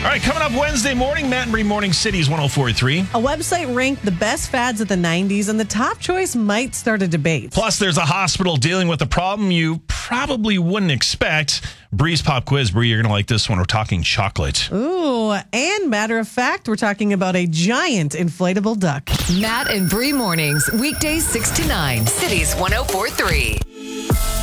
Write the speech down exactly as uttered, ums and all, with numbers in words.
All right, coming up Wednesday morning, Matt and Bree Morning Cities one oh four point three. A website ranked the best fads of the nineties, and the top choice might start a debate. Plus, there's a hospital dealing with a problem you probably wouldn't expect. Bree's Pop Quiz. Bree, you're going to like this one. We're talking chocolate. Ooh, and matter of fact, we're talking about a giant inflatable duck. Matt and Bree Mornings, weekdays six to nine, Cities one oh four point three.